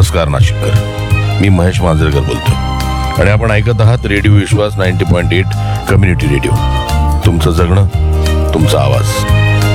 नमस्कार नाशिककर, मी महेश मांजरेकर बोलतोय आणि आपण ऐकत आहात रेडिओ विश्वास 90.8 कम्युनिटी रेडिओ. तुमचं जगणं, तुमचा आवाज.